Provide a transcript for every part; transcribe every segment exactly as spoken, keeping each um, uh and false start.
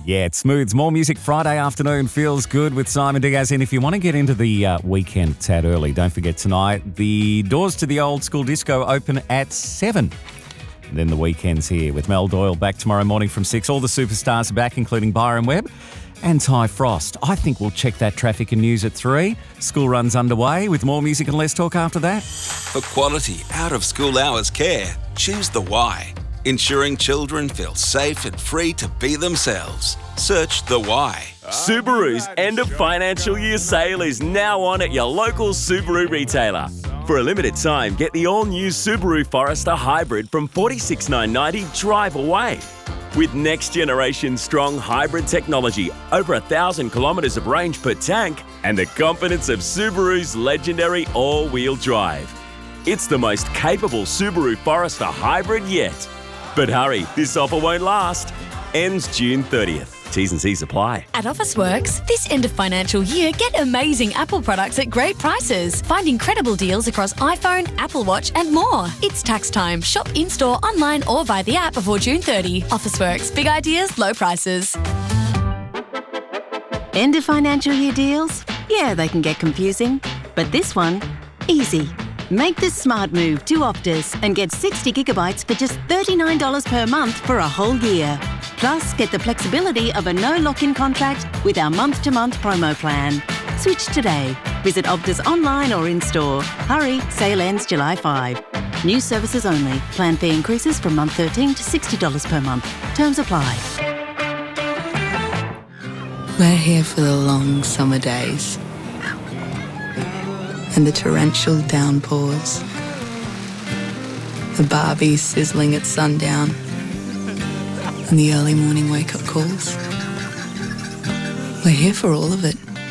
Yeah, it smooths. More music Friday afternoon feels good with Simon Diaz. And if you want to get into the uh, weekend a tad early, don't forget tonight, the doors to the Old School Disco open at seven. And then the weekend's here with Mel Doyle back tomorrow morning from six. All the superstars are back, including Byron Webb and Ty Frost. I think we'll check that traffic and news at three. School runs underway with more music and less talk after that. For quality out-of-school hours care, choose the Y. Ensuring children feel safe and free to be themselves. Search the Y. Subaru's end of financial year sale is now on at your local Subaru retailer. For a limited time, get the all-new Subaru Forester Hybrid from forty-six thousand nine hundred ninety drive away. With next-generation strong hybrid technology, over a thousand kilometres of range per tank, and the confidence of Subaru's legendary all-wheel drive. It's the most capable Subaru Forester Hybrid yet. But hurry, this offer won't last. Ends June thirtieth. T's and C's apply. At Officeworks, this end of financial year, get amazing Apple products at great prices. Find incredible deals across iPhone, Apple Watch and more. It's tax time. Shop in-store, online or via the app before June thirtieth. Officeworks. Big ideas, low prices. End of financial year deals? Yeah, they can get confusing. But this one, easy. Make the smart move to Optus and get sixty gigabytes for just thirty-nine dollars per month for a whole year. Plus, get the flexibility of a no lock-in contract with our month-to-month promo plan. Switch today. Visit Optus online or in-store. Hurry, sale ends July fifth. New services only. Plan fee increases from month thirteen to sixty dollars per month. Terms apply. We're here for the long summer days and the torrential downpours, the Barbies sizzling at sundown, and the early morning wake-up calls. We're here for all of it.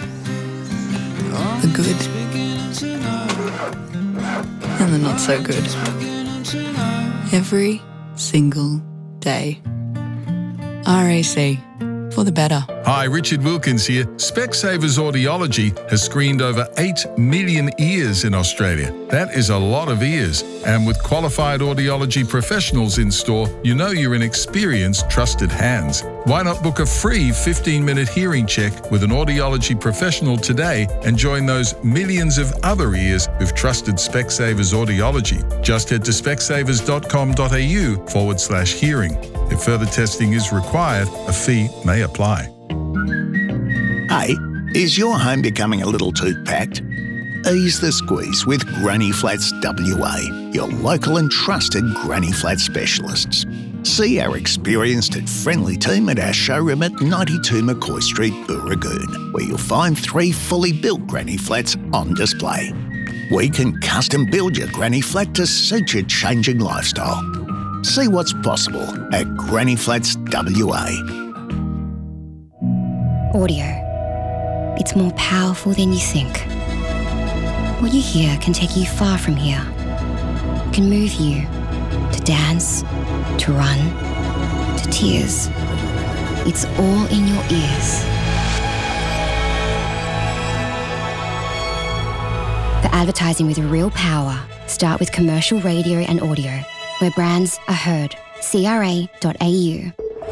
The good and the not so good. Every single day. R A C, for the better. Hi, Richard Wilkins here. Specsavers Audiology has screened over eight million ears in Australia. That is a lot of ears. And with qualified audiology professionals in store, you know you're in experienced, trusted hands. Why not book a free fifteen-minute hearing check with an audiology professional today and join those millions of other ears who've trusted Specsavers Audiology? Just head to specsavers.com.au forward slash hearing. If further testing is required, a fee may apply. Hey, is your home becoming a little too packed? Ease the squeeze with Granny Flats W A, your local and trusted Granny Flat specialists. See our experienced and friendly team at our showroom at ninety-two McCoy Street, Booragoon, where you'll find three fully built Granny Flats on display. We can custom build your Granny Flat to suit your changing lifestyle. See what's possible at Granny Flats W A. Audio. It's more powerful than you think. What you hear can take you far from here. It can move you to dance, to run, to tears. It's all in your ears. For advertising with real power, start with commercial radio and audio, where brands are heard. C R A dot A U.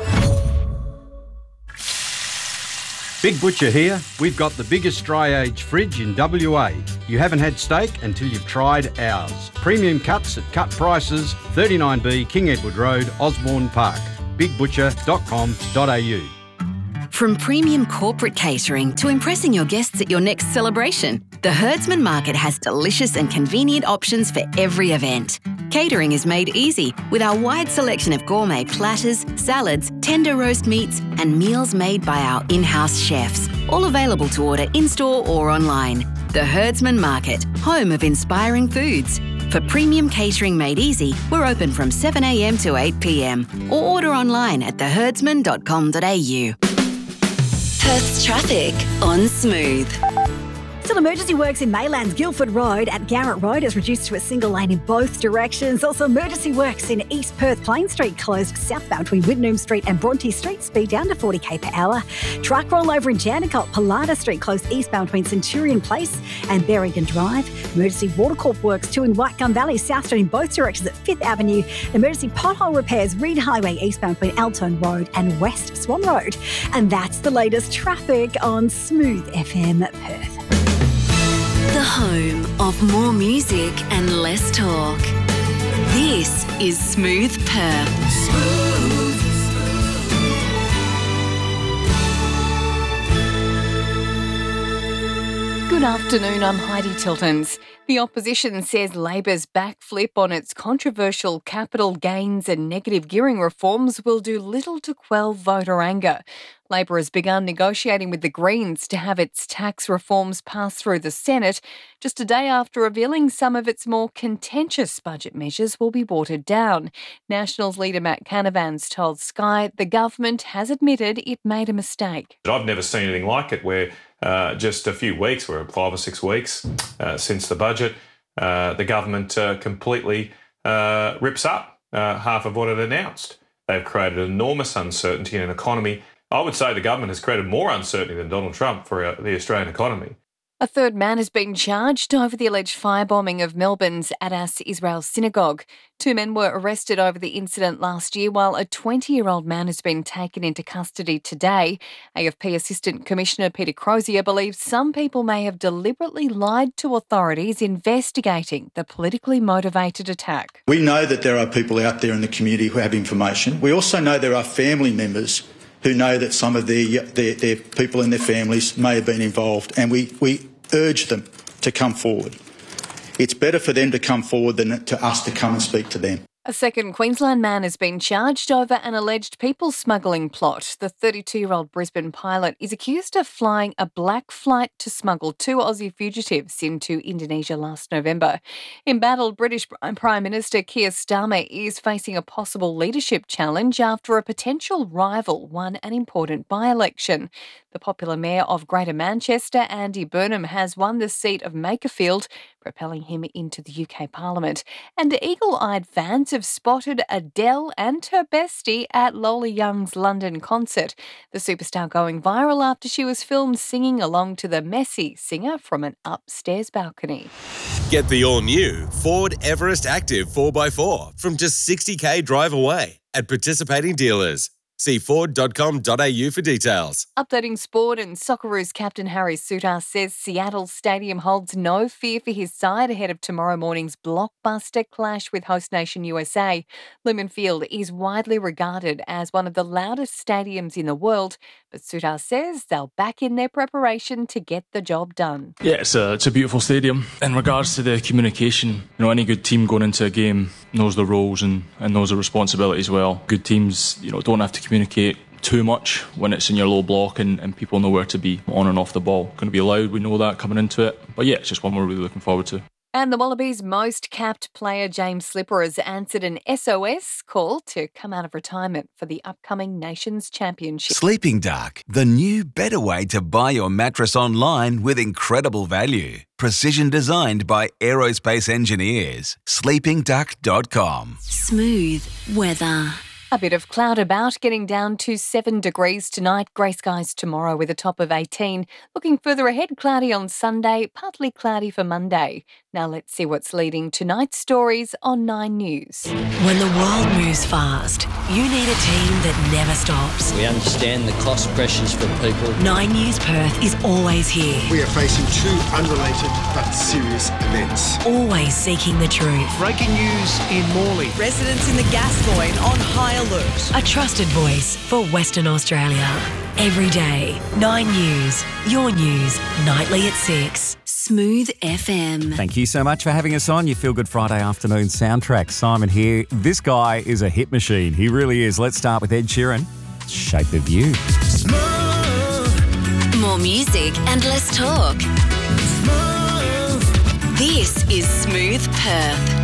Big Butcher here. We've got the biggest dry age fridge in W A. You haven't had steak until you've tried ours. Premium cuts at cut prices, thirty-nine B King Edward Road, Osborne Park. big butcher dot com dot A U. From premium corporate catering to impressing your guests at your next celebration, the Herdsman Market has delicious and convenient options for every event. Catering is made easy with our wide selection of gourmet platters, salads, tender roast meats, and meals made by our in-house chefs, all available to order in-store or online. The Herdsman Market, home of inspiring foods. For premium catering made easy, we're open from seven a m to eight p m or order online at the herdsman dot com dot A U. Perth's traffic on Smooth. Still emergency works in Maylands. Guildford Road at Garrett Road is reduced to a single lane in both directions. Also emergency works in East Perth. Plain Street closed southbound between Whitnum Street and Bronte Street. Speed down to forty k per hour. Truck rollover in Jandakot. Pallada Street closed eastbound between Centurion Place and Berrigan Drive. Emergency watercorp works too in White Gum Valley. South Street in both directions at Fifth Avenue. Emergency pothole repairs. Reed Highway eastbound between Altone Road and West Swan Road. And that's the latest traffic on Smooth F M Perth. The home of more music and less talk. This is Smooth Perth. Smooth. Good afternoon, I'm Heidi Tiltons. The opposition says Labor's backflip on its controversial capital gains and negative gearing reforms will do little to quell voter anger. Labor has begun negotiating with the Greens to have its tax reforms pass through the Senate, just a day after revealing some of its more contentious budget measures will be watered down. Nationals leader Matt Canavan's told Sky the government has admitted it made a mistake. I've never seen anything like it where uh, just a few weeks, we're five or six weeks uh, since the budget, uh, the government uh, completely uh, rips up uh, half of what it announced. They've created enormous uncertainty in an economy. I would say the government has created more uncertainty than Donald Trump for uh, the Australian economy. A third man has been charged over the alleged firebombing of Melbourne's Adas Israel Synagogue. Two men were arrested over the incident last year, while a twenty-year-old man has been taken into custody today. A F P Assistant Commissioner Peter Crozier believes some people may have deliberately lied to authorities investigating the politically motivated attack. We know that there are people out there in the community who have information. We also know there are family members who know that some of their, their, their people in their families may have been involved, and we, we urge them to come forward. It's better for them to come forward than to us to come and speak to them. A second Queensland man has been charged over an alleged people smuggling plot. The thirty-two-year-old Brisbane pilot is accused of flying a black flight to smuggle two Aussie fugitives into Indonesia last November. Embattled British Prime Minister Keir Starmer is facing a possible leadership challenge after a potential rival won an important by-election. The popular mayor of Greater Manchester, Andy Burnham, has won the seat of Makerfield, propelling him into the U K Parliament. And eagle-eyed fans have spotted Adele and her bestie at Lola Young's London concert. The superstar going viral after she was filmed singing along to the Messy singer from an upstairs balcony. Get the all-new Ford Everest Active four by four from just sixty k drive away at participating dealers. See ford dot com dot a u for details. Updating sport, and Socceroos captain Harry Souttar says Seattle Stadium holds no fear for his side ahead of tomorrow morning's blockbuster clash with host nation U S A. Lumen Field is widely regarded as one of the loudest stadiums in the world, but Souttar says they'll back in their preparation to get the job done. Yeah, it's a, it's a beautiful stadium. In regards to the communication, you know, any good team going into a game knows the roles and, and knows the responsibilities well. Good teams, you know, don't have to communicate too much when it's in your low block and, and people know where to be on and off the ball. Going to be loud, we know that coming into it. But yeah, it's just one we're really looking forward to. And the Wallabies' most capped player, James Slipper, has answered an S O S call to come out of retirement for the upcoming Nations Championship. Sleeping Duck, the new better way to buy your mattress online with incredible value. Precision designed by aerospace engineers. sleeping duck dot com. Smooth weather. A bit of cloud about, getting down to seven degrees tonight. Grey skies tomorrow with a top of eighteen. Looking further ahead, cloudy on Sunday, partly cloudy for Monday. Now let's see what's leading tonight's stories on Nine News. When the world moves fast, you need a team that never stops. We understand the cost pressures for people. Nine News Perth is always here. We are facing two unrelated but serious events. Always seeking the truth. Breaking news in Morley. Residents in the Gascoyne on high alert. A trusted voice for Western Australia. Every day, Nine News, your news, nightly at six. Smooth F M. Thank you so much for having us on your Feel Good Friday afternoon soundtrack. Simon here. This guy is a hit machine. He really is. Let's start with Ed Sheeran. Shape of You. Smooth. More music and less talk. Smooth. This is Smooth Perth.